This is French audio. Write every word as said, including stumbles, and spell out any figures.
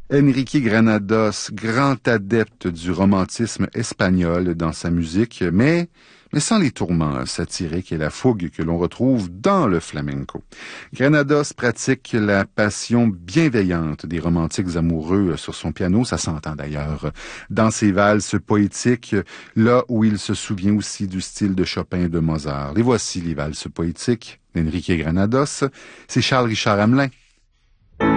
Enrique Granados, grand adepte du romantisme espagnol dans sa musique, mais, mais sans les tourments satiriques et la fougue que l'on retrouve dans le flamenco. Granados pratique la passion bienveillante des romantiques amoureux sur son piano, ça s'entend d'ailleurs dans ses valses poétiques, là où il se souvient aussi du style de Chopin et de Mozart. Les voici les valses poétiques d'Enrique Granados, c'est Charles Richard Hamelin.